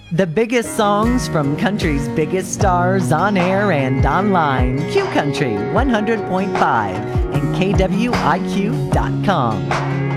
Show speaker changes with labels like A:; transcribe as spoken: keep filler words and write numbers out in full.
A: The biggest songs from country's biggest stars on air and online. Q Country one hundred point five and K W I Q dot com.